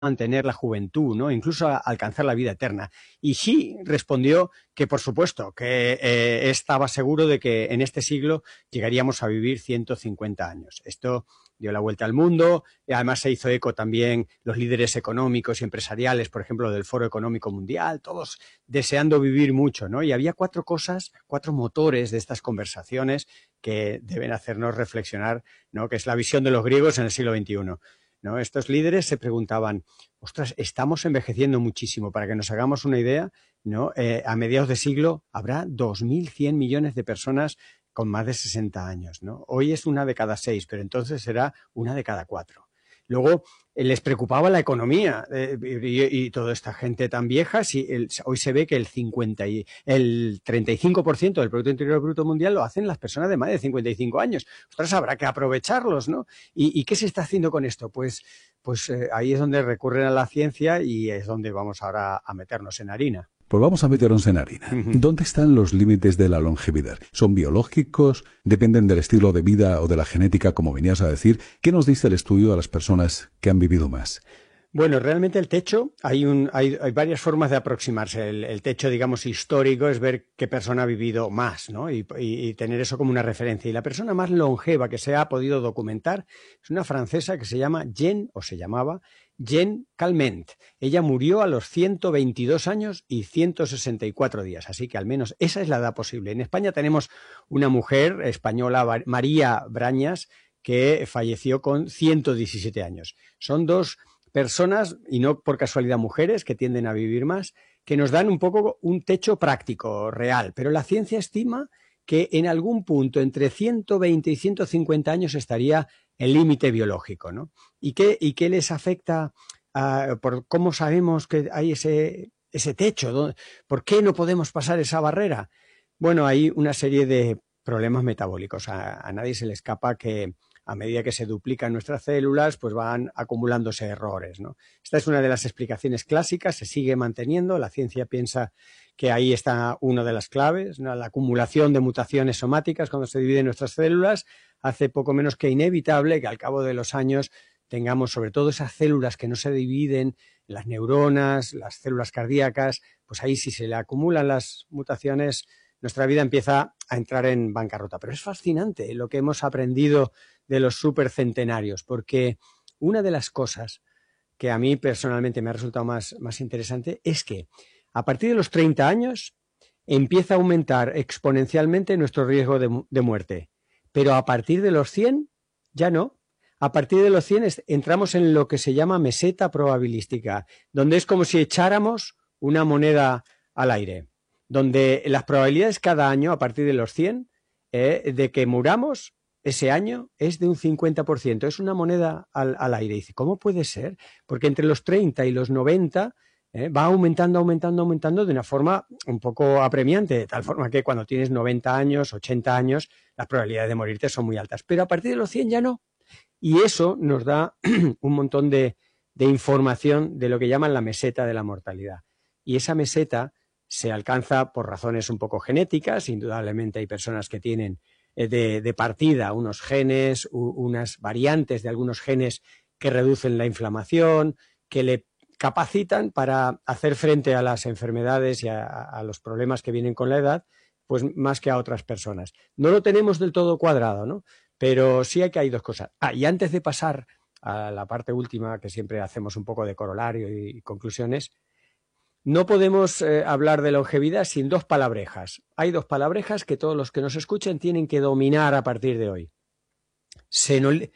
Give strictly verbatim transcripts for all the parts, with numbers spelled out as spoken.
mantener la juventud, ¿no? Incluso a alcanzar la vida eterna. Y Xi respondió que, por supuesto, que eh, estaba seguro de que en este siglo llegaríamos a vivir ciento cincuenta años. Esto dio la vuelta al mundo y además se hizo eco también los líderes económicos y empresariales, por ejemplo, del Foro Económico Mundial, todos deseando vivir mucho, ¿no? Y había cuatro cosas, cuatro motores de estas conversaciones que deben hacernos reflexionar, ¿no? Que es la visión de los griegos en el siglo veintiuno. ¿No? Estos líderes se preguntaban, ostras, estamos envejeciendo muchísimo. Para que nos hagamos una idea, ¿no? Eh, a mediados de siglo habrá dos mil cien millones de personas con más de sesenta años, ¿no? Hoy es una de cada seis, pero entonces será una de cada cuatro. Luego eh, les preocupaba la economía eh, y, y toda esta gente tan vieja. Si el, hoy se ve que el, cincuenta y, el treinta y cinco por ciento del Producto Interior Bruto Mundial lo hacen las personas de más de cincuenta y cinco años. Ostras, habrá que aprovecharlos, ¿no? ¿Y, y qué se está haciendo con esto? Pues, pues eh, ahí es donde recurren a la ciencia y es donde vamos ahora a meternos en harina. Pues vamos a meternos en harina. Uh-huh. ¿Dónde están los límites de la longevidad? ¿Son biológicos? ¿Dependen del estilo de vida o de la genética, como venías a decir? ¿Qué nos dice el estudio a las personas que han vivido más? Bueno, realmente el techo, hay, un, hay, hay varias formas de aproximarse. El, el techo, digamos, histórico es ver qué persona ha vivido más, ¿no? Y, y, y tener eso como una referencia. Y la persona más longeva que se ha podido documentar es una francesa que se llama Jeanne, o se llamaba, Jeanne Calment. Ella murió a los ciento veintidós años y ciento sesenta y cuatro días, así que al menos esa es la edad posible. En España tenemos una mujer española, María Brañas, que falleció con ciento diecisiete años. Son dos personas, y no por casualidad mujeres, que tienden a vivir más, que nos dan un poco un techo práctico, real, pero la ciencia estima que en algún punto entre ciento veinte y ciento cincuenta años estaría el límite biológico, ¿no? ¿Y qué, y qué les afecta? Uh, por cómo sabemos que hay ese, ese techo, ¿por qué no podemos pasar esa barrera? Bueno, hay una serie de problemas metabólicos. A, a nadie se le escapa que a medida que se duplican nuestras células, pues van acumulándose errores, ¿no? Esta es una de las explicaciones clásicas, se sigue manteniendo. La ciencia piensa que ahí está una de las claves, ¿no? La acumulación de mutaciones somáticas cuando se dividen nuestras células hace poco menos que inevitable que al cabo de los años tengamos sobre todo esas células que no se dividen, las neuronas, las células cardíacas, pues ahí si se le acumulan las mutaciones, nuestra vida empieza a entrar en bancarrota. Pero es fascinante lo que hemos aprendido de los supercentenarios, porque una de las cosas que a mí personalmente me ha resultado más, más interesante es que a partir de los treinta años empieza a aumentar exponencialmente nuestro riesgo de, de muerte, pero a partir de los cien ya no. A partir de los cien entramos en lo que se llama meseta probabilística, donde es como si echáramos una moneda al aire, donde las probabilidades cada año a partir de los cien eh, de que muramos ese año es de un cincuenta por ciento, es una moneda al, al aire. Y dice, ¿cómo puede ser? Porque entre los treinta y los noventa eh, va aumentando, aumentando, aumentando de una forma un poco apremiante, de tal forma que cuando tienes noventa años, ochenta años, las probabilidades de morirte son muy altas. Pero a partir de los cien ya no. Y eso nos da un montón de, de información de lo que llaman la meseta de la mortalidad. Y esa meseta se alcanza por razones un poco genéticas. Indudablemente hay personas que tienen de, de partida unos genes, unas variantes de algunos genes que reducen la inflamación, que le capacitan para hacer frente a las enfermedades y a, a los problemas que vienen con la edad, pues más que a otras personas. No lo tenemos del todo cuadrado, ¿no? Pero sí hay que hay dos cosas. Ah, y antes de pasar a la parte última, que siempre hacemos un poco de corolario y, y conclusiones, no podemos eh, hablar de longevidad sin dos palabrejas. Hay dos palabrejas que todos los que nos escuchen tienen que dominar a partir de hoy. Senol...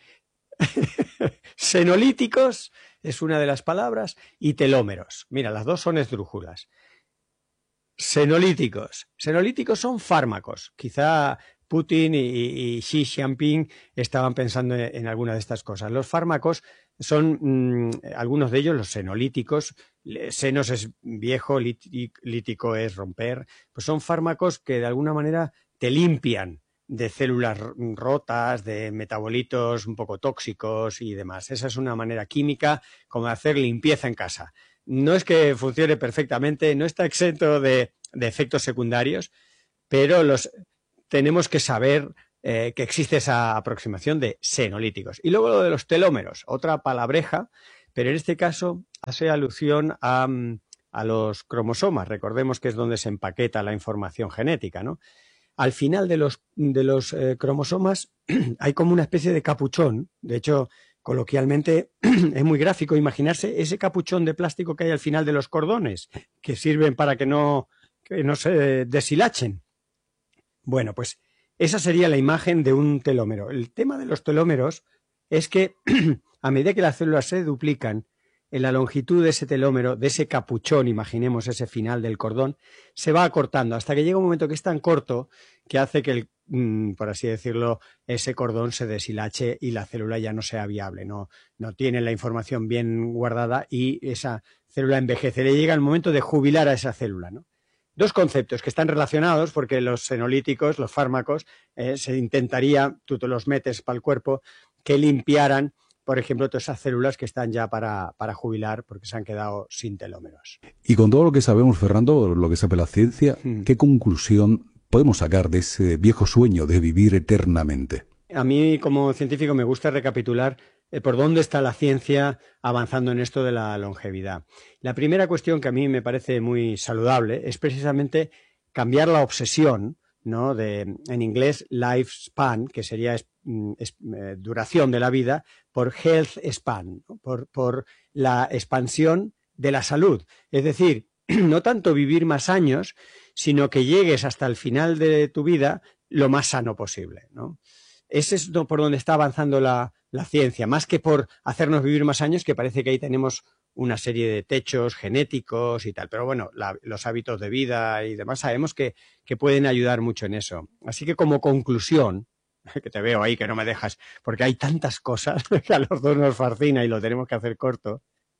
Senolíticos es una de las palabras y telómeros. Mira, las dos son esdrújulas. Senolíticos. Senolíticos son fármacos. Quizá Putin y, y, y Xi Jinping estaban pensando en, en alguna de estas cosas. Los fármacos son, mmm, algunos de ellos, los senolíticos, senos es viejo, lítico es romper, pues son fármacos que de alguna manera te limpian de células rotas, de metabolitos un poco tóxicos y demás. Esa es una manera química como de hacer limpieza en casa. No es que funcione perfectamente, no está exento de, de efectos secundarios, pero los tenemos que saber eh, que existe esa aproximación de senolíticos. Y luego lo de los telómeros, otra palabreja, pero en este caso hace alusión a, a los cromosomas. Recordemos que es donde se empaqueta la información genética, ¿no? Al final de los, de los eh, cromosomas hay como una especie de capuchón. De hecho, coloquialmente es muy gráfico imaginarse ese capuchón de plástico que hay al final de los cordones, que sirven para que no, que no se deshilachen. Bueno, pues esa sería la imagen de un telómero. El tema de los telómeros es que a medida que las células se duplican, en la longitud de ese telómero, de ese capuchón, imaginemos ese final del cordón, se va acortando hasta que llega un momento que es tan corto que hace que, el, mmm, por así decirlo, ese cordón se deshilache y la célula ya no sea viable, no, no tiene la información bien guardada y esa célula envejece. Le llega el momento de jubilar a esa célula, ¿no? Dos conceptos que están relacionados porque los senolíticos, los fármacos, eh, se intentaría, tú te los metes para el cuerpo, que limpiaran, por ejemplo, todas esas células que están ya para, para jubilar porque se han quedado sin telómeros. Y con todo lo que sabemos, Fernando, lo que sabe la ciencia, hmm. ¿qué conclusión podemos sacar de ese viejo sueño de vivir eternamente? A mí, como científico, me gusta recapitular eh, por dónde está la ciencia avanzando en esto de la longevidad. La primera cuestión que a mí me parece muy saludable es precisamente cambiar la obsesión, ¿no? De, en inglés, lifespan, que sería es, es, eh, duración de la vida, por health span, ¿no? por, por la expansión de la salud. Es decir, no tanto vivir más años, sino que llegues hasta el final de tu vida lo más sano posible, ¿no? Ese es por donde está avanzando la, la ciencia, más que por hacernos vivir más años, que parece que ahí tenemos una serie de techos genéticos y tal. Pero bueno, la, los hábitos de vida y demás sabemos que, que pueden ayudar mucho en eso. Así que como conclusión, que te veo ahí, que no me dejas, porque hay tantas cosas que a los dos nos fascina y lo tenemos que hacer corto,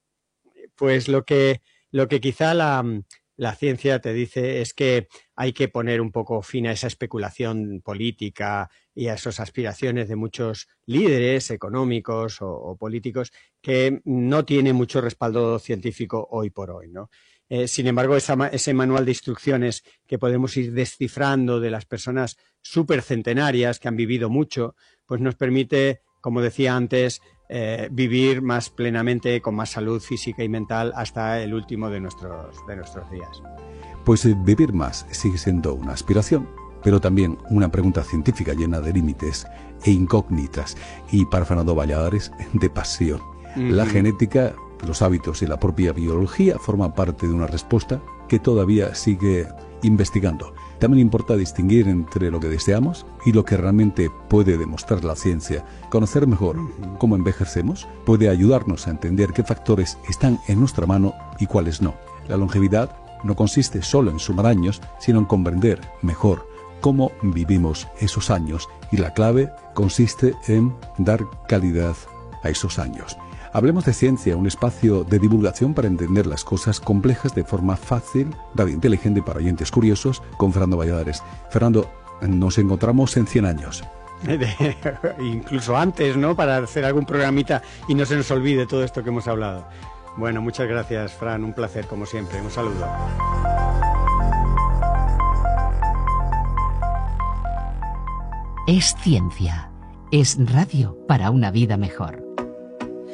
pues lo que, lo que quizá la... La ciencia te dice es que hay que poner un poco fin a esa especulación política y a esas aspiraciones de muchos líderes económicos o, o políticos que no tiene mucho respaldo científico hoy por hoy, ¿no? Eh, sin embargo, esa, ese manual de instrucciones que podemos ir descifrando de las personas supercentenarias que han vivido mucho, pues nos permite, como decía antes, Eh, vivir más plenamente, con más salud física y mental hasta el último de nuestros, de nuestros días. Pues eh, vivir más sigue siendo una aspiración, pero también una pregunta científica llena de límites e incógnitas y, para Fernando Valladares, de pasión. Uh-huh. La genética, los hábitos y la propia biología forman parte de una respuesta que todavía sigue investigando. También importa distinguir entre lo que deseamos y lo que realmente puede demostrar la ciencia. Conocer mejor cómo envejecemos puede ayudarnos a entender qué factores están en nuestra mano y cuáles no. La longevidad no consiste solo en sumar años, sino en comprender mejor cómo vivimos esos años, y la clave consiste en dar calidad a esos años. Hablemos de Ciencia, un espacio de divulgación para entender las cosas complejas de forma fácil, radio inteligente para oyentes curiosos, con Fernando Valladares. Fernando, nos encontramos en cien años. Incluso antes, ¿no? Para hacer algún programita y no se nos olvide todo esto que hemos hablado. Bueno, muchas gracias, Fran. Un placer, como siempre. Un saludo. Es ciencia. Es radio para una vida mejor.